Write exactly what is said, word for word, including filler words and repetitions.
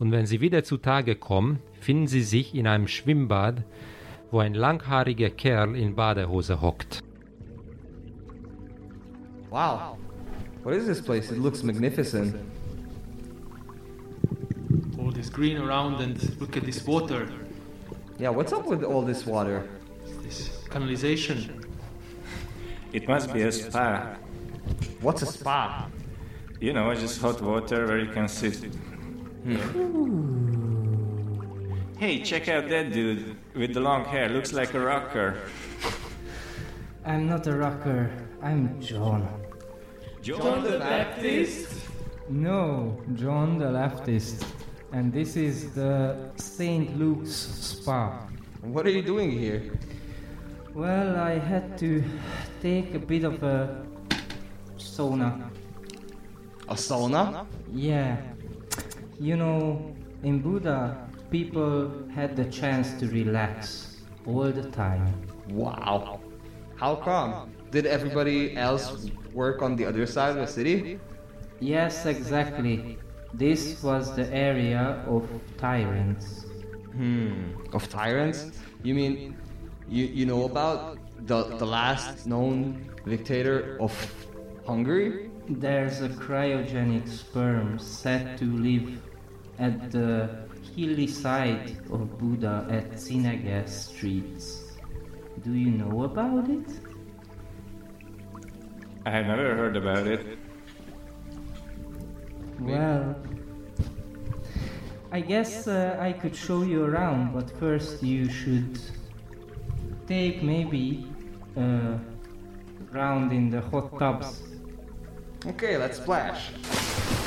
Und wenn sie wieder zutage kommen, finden sie sich in einem Schwimmbad, wo ein langhaariger Kerl in Badehose hockt. Wow. What is this place? It looks magnificent. All this green around and look at this water. Yeah, what's up with all this water? This canalization. It must be a spa. What's a spa? You know, just hot water where you can sit. Hey, check out that dude with the long hair. Looks like a rocker. I'm not a rocker. I'm John. John the Baptist? No, John the leftist. And this is the Saint Luke's Spa. What are you doing here? Well, I had to take a bit of a sauna. A sauna? Yeah. You know, in Buddha, people had the chance to relax all the time. Wow. How come? Did everybody else work on the other side of the city? Yes, exactly. This was the area of tyrants. Hmm. Of tyrants? You mean you you know about the the last known dictator of Hungary? There's a cryogenic sperm said to live at the hilly side of Buddha at Sinagas streets. Do you know about it? I have never heard about it. Well, I guess uh, I could show you around, but first you should take maybe a round in the hot tubs. Okay, let's splash.